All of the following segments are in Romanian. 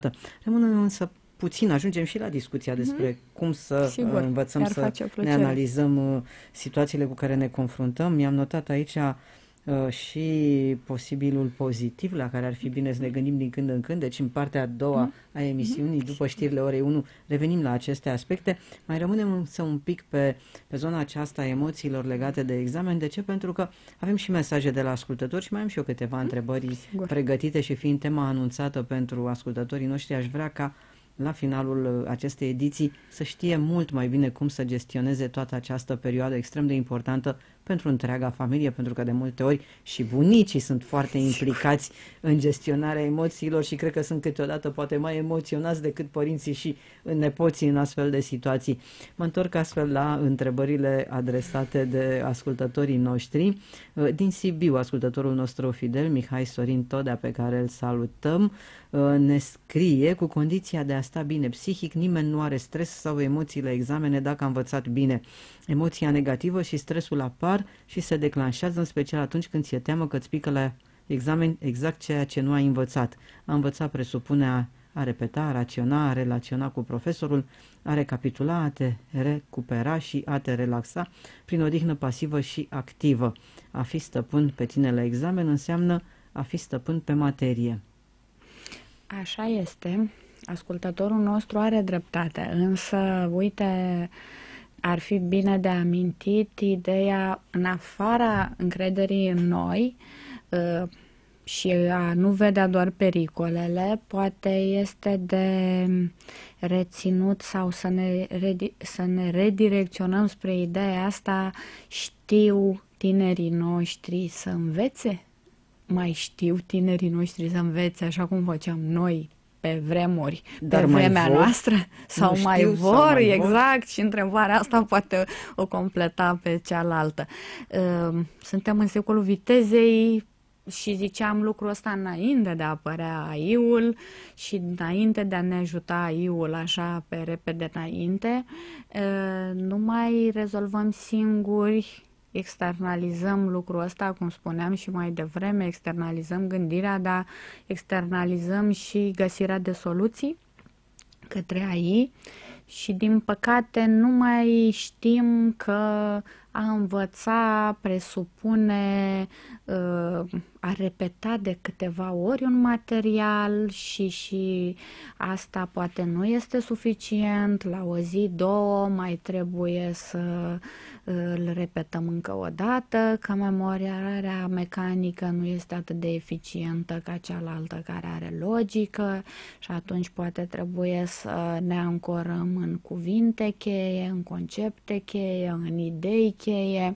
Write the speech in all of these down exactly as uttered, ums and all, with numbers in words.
Rămâne însă puțin, ajungem și la discuția despre mm-hmm. cum să Sigur, învățăm să ne analizăm uh, situațiile cu care ne confruntăm. Mi-am notat aici uh, și posibilul pozitiv la care ar fi bine să ne gândim din când în când. Deci în partea a doua mm-hmm. a emisiunii, după știrile orei unu, revenim la aceste aspecte. Mai rămânem însă un pic pe, pe zona aceasta a emoțiilor legate de examen. De ce? Pentru că avem și mesaje de la ascultători și mai am și eu câteva mm-hmm. întrebări Sigur. pregătite și fiind tema anunțată pentru ascultătorii noștri, aș vrea ca la finalul acestei ediții să știe mult mai bine cum să gestioneze toată această perioadă extrem de importantă pentru întreaga familie, pentru că de multe ori și bunicii sunt foarte implicați în gestionarea emoțiilor și cred că sunt câteodată poate mai emoționați decât părinții și nepoții în astfel de situații. Mă întorc astfel la întrebările adresate de ascultătorii noștri. Din Sibiu, ascultătorul nostru fidel, Mihai Sorin Todea, pe care îl salutăm, ne scrie: cu condiția de a sta bine psihic, nimeni nu are stres sau emoții la examene dacă a învățat bine. Emoția negativă și stresul apar și se declanșează în special atunci când ți-e teamă că îți pică la examen exact ceea ce nu ai învățat. A învăța presupune a, a repeta, a raționa, a relaționa cu profesorul, a recapitula, a te recupera și a te relaxa prin odihnă pasivă și activă. A fi stăpân pe tine la examen înseamnă a fi stăpân pe materie. Așa este. Ascultătorul nostru are dreptate, însă, uite, ar fi bine de amintit ideea, în afara încrederii în noi și a nu vedea doar pericolele, poate este de reținut sau să ne, să ne redirecționăm spre ideea asta: știu tinerii noștri să învețe? Mai știu tinerii noștri să învețe așa cum făceam noi pe vremuri, Dar pe vremea vor? noastră? Sau Nu mai știu, vor? sau mai exact, vor? și întrebarea asta poate o completa pe cealaltă. Suntem în secolul vitezei și ziceam lucrul ăsta înainte de a apărea A I-ul și înainte de a ne ajuta A I-ul așa pe repede înainte. Nu mai rezolvăm singuri, externalizăm lucrul ăsta, cum spuneam și mai devreme, externalizăm gândirea, dar externalizăm și găsirea de soluții către A I și din păcate nu mai știm că a învăța presupune uh, a repeta de câteva ori un material și, și asta poate nu este suficient. La o zi, două, mai trebuie să uh, îl repetăm încă o dată, că memorarea mecanică nu este atât de eficientă ca cealaltă care are logică și atunci poate trebuie să ne ancorăm în cuvinte cheie, în concepte cheie, în idei cheie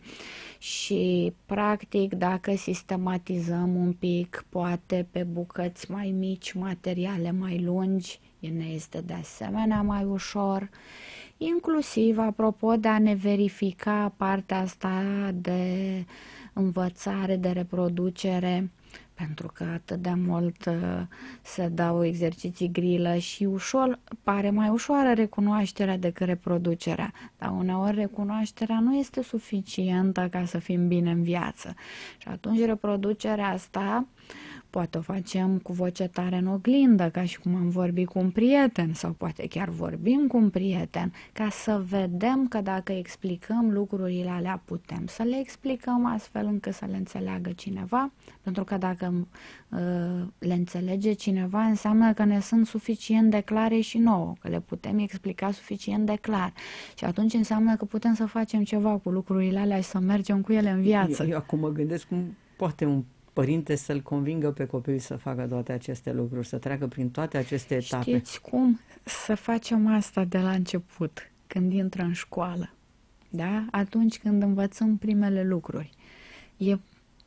și practic dacă sistematizăm un pic, poate pe bucăți mai mici, materiale mai lungi, ne este de asemenea mai ușor, inclusiv apropo de a ne verifica partea asta de învățare, de reproducere, pentru că atât de mult uh, se dau exerciții grilă și ușor, pare mai ușoară recunoașterea decât reproducerea, dar uneori recunoașterea nu este suficientă ca să fim bine în viață. Și atunci reproducerea asta poate o facem cu voce tare în oglindă, ca și cum am vorbit cu un prieten, sau poate chiar vorbim cu un prieten, ca să vedem că dacă explicăm lucrurile alea, putem să le explicăm astfel încât să le înțeleagă cineva, pentru că dacă uh, le înțelege cineva, înseamnă că ne sunt suficient de clare și nouă, că le putem explica suficient de clar. Și atunci înseamnă că putem să facem ceva cu lucrurile alea și să mergem cu ele în viață. Eu, eu acum mă gândesc cum poate un părinte să-l convingă pe copil să facă toate aceste lucruri, să treacă prin toate aceste etape. Știți cum? Să facem asta de la început, când intră în școală. Da? Atunci când învățăm primele lucruri. E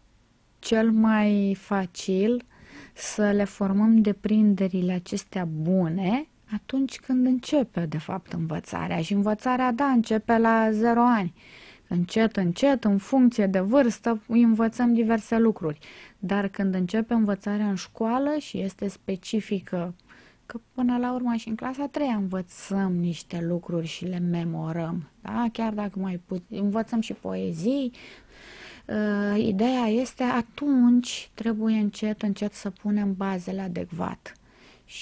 cel mai facil să le formăm deprinderile acestea bune atunci când începe, de fapt, învățarea. Și învățarea, da, începe la zero ani. Încet, încet, în funcție de vârstă, îi învățăm diverse lucruri. Dar când începe învățarea în școală și este specifică, că până la urmă și în clasa a treia învățăm niște lucruri și le memorăm. Da? Chiar dacă mai puțin, învățăm și poezii. Uh, ideea este atunci trebuie încet, încet să punem bazele adecvat.